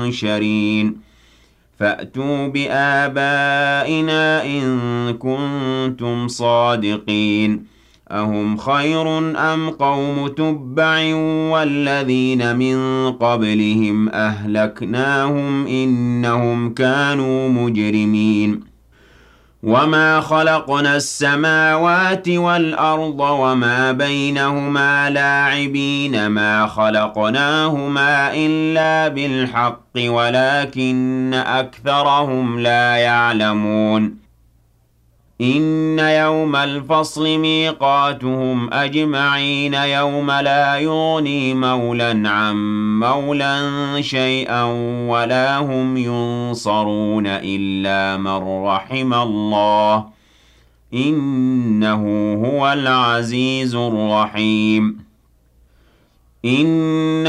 منشرين فأتوا بآبائنا إن كنتم صادقين أهم خير أم قوم تبع والذين من قبلهم أهلكناهم إنهم كانوا مجرمين وما خلقنا السماوات والأرض وما بينهما لاعبين ما خلقناهما إلا بالحق ولكن أكثرهم لا يعلمون إن يوم الفصل ميقاتهم أجمعين يوم لا يغني مولى عن مولى شيئا ولا هم ينصرون إلا من رحم الله إنه هو العزيز الرحيم إن